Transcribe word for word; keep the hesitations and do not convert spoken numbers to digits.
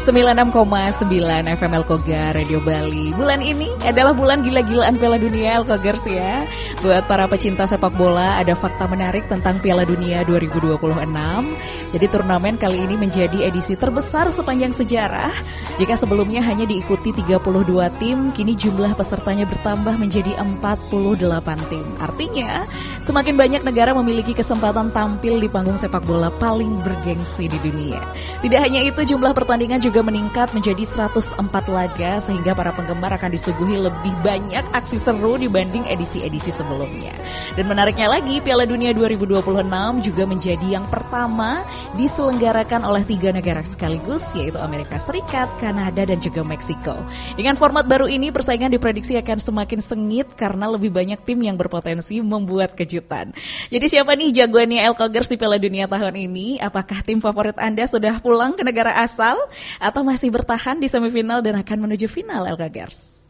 sembilan puluh enam koma sembilan F M Elkogar Radio Bali. Bulan ini adalah bulan gila-gilaan Piala Dunia Elkogers ya. Buat para pecinta sepak bola, ada fakta menarik tentang Piala Dunia dua ribu dua puluh enam. Jadi turnamen kali ini menjadi edisi terbesar sepanjang sejarah. Jika sebelumnya hanya diikuti tiga puluh dua tim, kini jumlah pesertanya bertambah menjadi empat puluh delapan tim. Artinya, semakin banyak negara memiliki kesempatan tampil di panggung sepak bola paling bergengsi di dunia. Tidak hanya itu, jumlah pertandingan juga meningkat menjadi seratus empat laga, sehingga para penggemar akan disuguhi lebih banyak aksi seru dibanding edisi-edisi sebelumnya. Dan menariknya lagi, Piala Dunia dua ribu dua puluh enam juga menjadi yang pertama diselenggarakan oleh tiga negara sekaligus, yaitu Amerika Serikat, Kanada, dan juga Meksiko. Dengan format baru ini, persaingan diprediksi akan semakin sengit karena lebih banyak tim yang berpotensi membuat kejutan. Jadi siapa nih jagoannya Elkogers di Piala Dunia tahun ini? Apakah tim favorit Anda sudah pulang ke negara asal atau masih bertahan di semifinal dan akan menuju final Elkogers?